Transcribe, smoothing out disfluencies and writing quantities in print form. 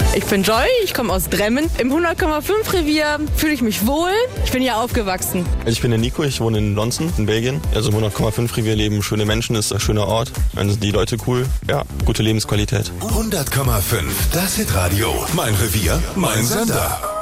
Ich bin Joy, ich komme aus Dremmen. Im 100,5 Revier fühle ich mich wohl. Ich bin hier aufgewachsen. Ich bin der Nico, ich wohne in Lonson, in Belgien. Also im 100,5 Revier leben schöne Menschen, ist ein schöner Ort. Dann sind die Leute cool. Ja, gute Lebensqualität. 100,5, das Hitradio. Mein Revier, mein Sender.